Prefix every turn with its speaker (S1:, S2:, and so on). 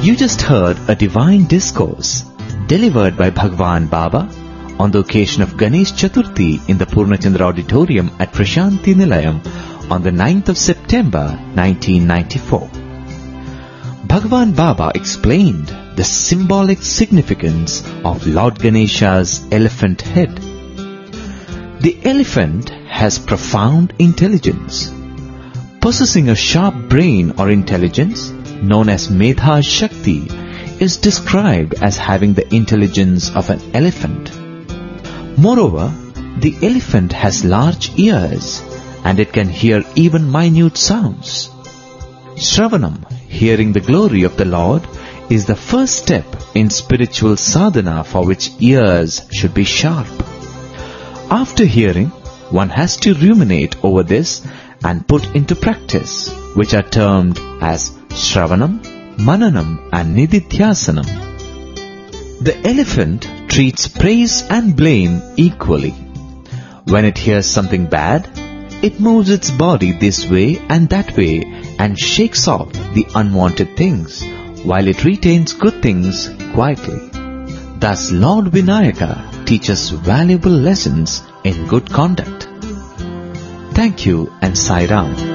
S1: You just heard a divine discourse delivered by Bhagwan Baba on the occasion of Ganesh Chaturthi in the Purnachandra Auditorium at Prashanti Nilayam on the 9th of September 1994. Bhagwan Baba explained the symbolic significance of Lord Ganesha's elephant head. The elephant has profound intelligence. Possessing a sharp brain or intelligence, known as Medha Shakti, is described as having the intelligence of an elephant. Moreover, the elephant has large ears and it can hear even minute sounds. Shravanam, hearing the glory of the Lord, is the first step in spiritual sadhana for which ears should be sharp. After hearing, one has to ruminate over this and put into practice, which are termed as Shravanam, Mananam and Nididhyasanam. The elephant treats praise and blame equally. When it hears something bad, it moves its body this way and that way and shakes off the unwanted things, while it retains good things quietly. Thus Lord Vinayaka teaches valuable lessons in good conduct. Thank you and Sai Ram.